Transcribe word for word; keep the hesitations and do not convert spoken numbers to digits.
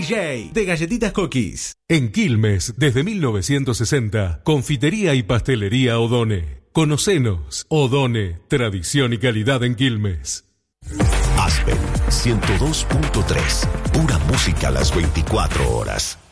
J de Galletitas Cookies. En Quilmes, desde mil novecientos sesenta, confitería y pastelería Odone. Conocenos, Odone, tradición y calidad en Quilmes. Aspen ciento dos punto tres, pura música a las veinticuatro horas.